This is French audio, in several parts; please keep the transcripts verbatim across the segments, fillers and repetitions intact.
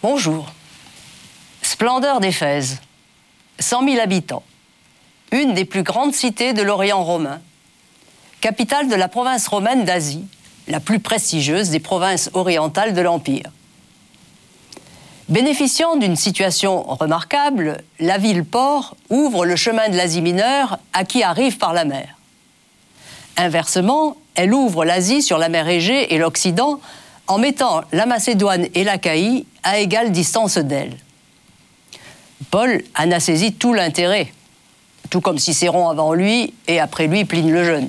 Bonjour. Splendeur d'Éphèse, cent mille habitants, une des plus grandes cités de l'Orient romain, capitale de la province romaine d'Asie, la plus prestigieuse des provinces orientales de l'Empire. Bénéficiant d'une situation remarquable, la ville-port ouvre le chemin de l'Asie mineure à qui arrive par la mer. Inversement, elle ouvre l'Asie sur la mer Égée et l'Occident en mettant la Macédoine et l'Achaïe à égale distance d'elle. Paul en a saisi tout l'intérêt, tout comme Cicéron avant lui et après lui Pline le Jeune.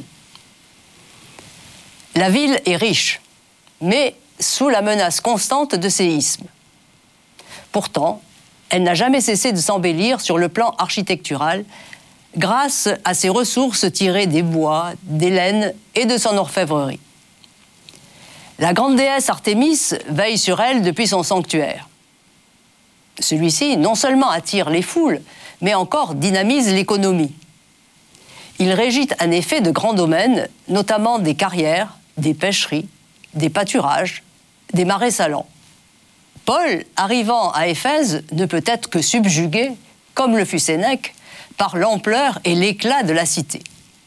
La ville est riche, mais sous la menace constante de séismes. Pourtant, elle n'a jamais cessé de s'embellir sur le plan architectural grâce à ses ressources tirées des bois, des laines et de son orfèvrerie. La grande déesse Artémis veille sur elle depuis son sanctuaire. Celui-ci non seulement attire les foules, mais encore dynamise l'économie. Il régit en effet de grands domaines, notamment des carrières, des pêcheries, des pâturages, des marais salants. Paul, arrivant à Éphèse, ne peut être que subjugué, comme le fut Sénèque, par l'ampleur et l'éclat de la cité.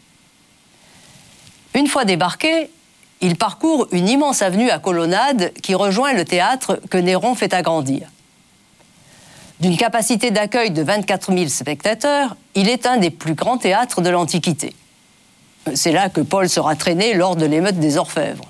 Une fois débarqué, il parcourt une immense avenue à colonnades qui rejoint le théâtre que Néron fait agrandir. D'une capacité d'accueil de vingt-quatre mille spectateurs, il est un des plus grands théâtres de l'Antiquité. C'est là que Paul sera traîné lors de l'émeute des Orfèvres.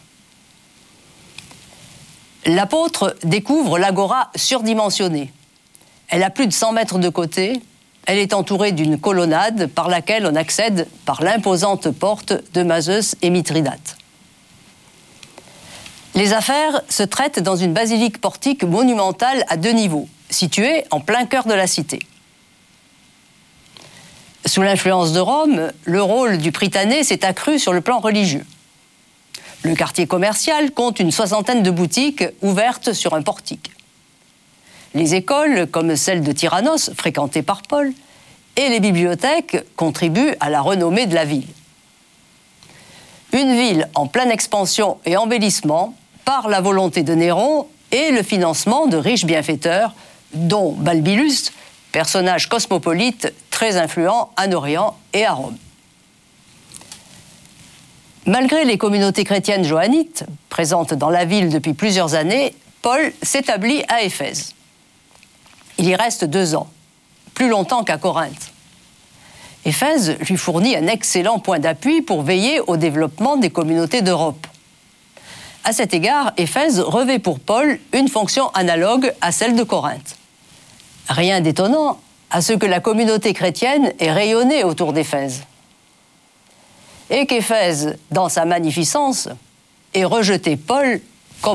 L'apôtre découvre l'agora surdimensionnée. Elle a plus de cent mètres de côté. Elle est entourée d'une colonnade par laquelle on accède par l'imposante porte de Maseus et Mithridate. Les affaires se traitent dans une basilique portique monumentale à deux niveaux, située en plein cœur de la cité. Sous l'influence de Rome, le rôle du Prytanée s'est accru sur le plan religieux. Le quartier commercial compte une soixantaine de boutiques ouvertes sur un portique. Les écoles, comme celle de Tyrannos, fréquentée par Paul, et les bibliothèques contribuent à la renommée de la ville. Une ville en pleine expansion et embellissement par la volonté de Néron et le financement de riches bienfaiteurs, dont Balbillus, personnage cosmopolite très influent en Orient et à Rome. Malgré les communautés chrétiennes joannites, présentes dans la ville depuis plusieurs années, Paul s'établit à Éphèse. Il y reste deux ans, plus longtemps qu'à Corinthe. Éphèse lui fournit un excellent point d'appui pour veiller au développement des communautés d'Europe. À cet égard, Éphèse revêt pour Paul une fonction analogue à celle de Corinthe. Rien d'étonnant à ce que la communauté chrétienne ait rayonné autour d'Éphèse. Et qu'Éphèse, dans sa magnificence, ait rejeté Paul